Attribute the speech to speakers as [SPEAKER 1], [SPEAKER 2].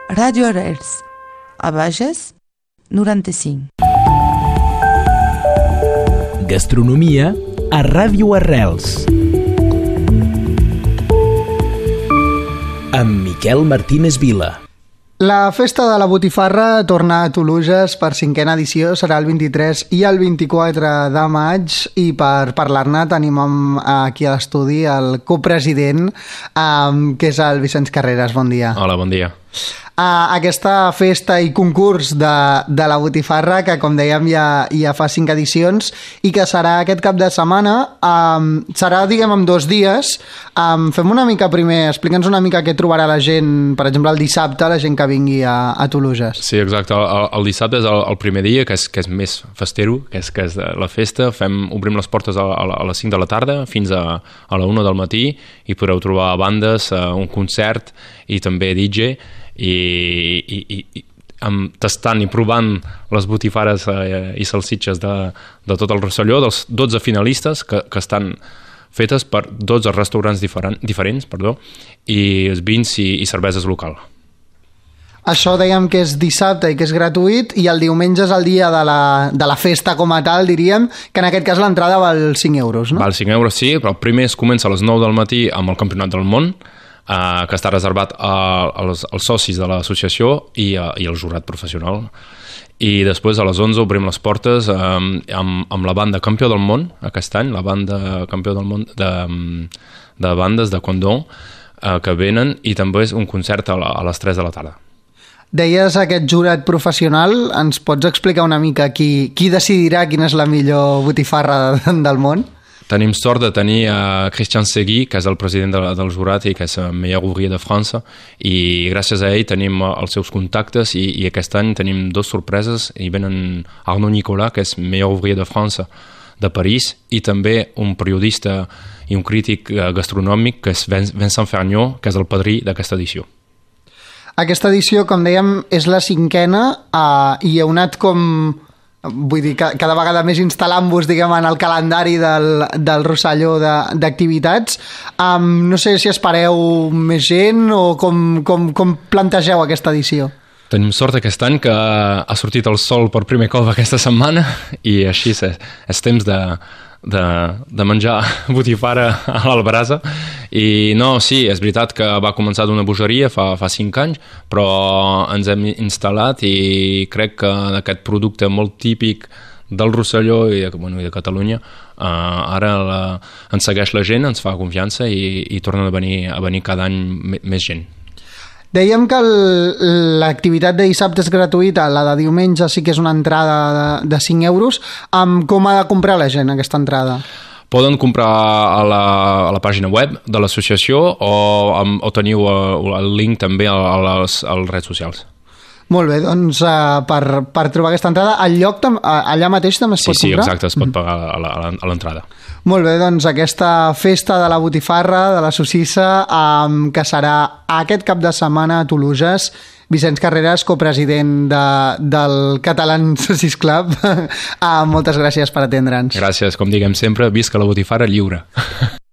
[SPEAKER 1] Ràdio Arrels, a Bages, 95.
[SPEAKER 2] Gastronomia a Ràdio Arrels. Amb Miquel Martínez Vila.
[SPEAKER 3] La festa de la botifarra torna a Toluges per 5a edició, serà el 23 i el 24 de maig, i per parlar-ne tenim aquí a l'estudi el copresident, que és el Vicenç Carreras. Bon dia.
[SPEAKER 4] Hola, bon dia.
[SPEAKER 3] Aquesta festa i concurs de la botifarra, que com dèiem ja fa 5 edicions i que serà aquest cap de setmana, serà, diguem, en 2 dies. Fem una mica primer, explica'ns una mica què trobarà la gent, per exemple, el dissabte, la gent que vingui a Toluges.
[SPEAKER 4] Sí, exacte. El dissabte és el primer dia, que és més festero, que és la festa. Obrim les portes a les 5 de la tarda fins a la 1 del matí, i podreu trobar bandes, un concert i també DJ, i tastant i provant les botifares i salsitxes de tot el Rosselló, dels 12 finalistes que estan fetes per 12 restaurants diferents, i vins i cerveses local.
[SPEAKER 3] Això dèiem que és dissabte i que és gratuït, i el diumenge és el dia de la festa com a tal, diríem, que en aquest cas l'entrada val 5 euros, no?
[SPEAKER 4] Val 5 euros, sí, però el primer es comença a les 9 del matí amb el Campionat del Món, que està reservat als socis de l'associació i al jurat professional. I després a les 11 obrim les portes amb la banda campió del món aquest any, la banda campió del món de bandes de Condon, que venen, i també és un concert a les 3 de la tarda.
[SPEAKER 3] Deies aquest jurat professional, ens pots explicar una mica qui decidirà quina és la millor botifarra del món?
[SPEAKER 4] Tenim sort de tenir Christian Segui, que és el president del jurat i que és el millor ouvrier de França, i gràcies a ell tenim els seus contactes, i aquest any tenim 2 sorpreses. Hi venen Arnaud Nicolas, que és millor ouvrier de França de París, i també un periodista i un crític gastronòmic, que és Vincent Ferniaud, que és el padrí d'aquesta edició.
[SPEAKER 3] Aquesta edició, com dèiem, és la 5a, i heu anat vull dir, cada vegada més instal·lant-vos, diguem, en el calendari del Rosselló d'activitats. No sé si espereu més gent o com plantegeu aquesta edició.
[SPEAKER 4] Tenim sort aquest any que ha sortit el sol per primer cop aquesta setmana, i així és temps de menjar botifara a l'albarasa. I no, sí, és veritat que va començar d'una bogeria fa 5 anys, però ens hem instal·lat, i crec que aquest producte molt típic del Rosselló i de Catalunya, ara ens segueix la gent, ens fa confiança, i tornen a venir cada any més gent.
[SPEAKER 3] Dèiem que l'activitat de dissabte és gratuïta, la de diumenge sí que és una entrada de 5 euros. Com ha de comprar la gent aquesta entrada?
[SPEAKER 4] Poden comprar a la pàgina web de l'associació, o teniu el link també a les redes socials.
[SPEAKER 3] Molt bé, doncs per trobar aquesta entrada, el lloc allà mateix també es pot comprar?
[SPEAKER 4] Sí, exacte, es pot pagar a l'entrada.
[SPEAKER 3] Molt bé, doncs aquesta festa de la botifarra, de la sossissa, que serà aquest cap de setmana a Toluges. Vicenç Carreras, copresident del Catalan Saucisse Club. Moltes gràcies per atendre'ns.
[SPEAKER 4] Gràcies, com diguem sempre, visca la botifarra lliure.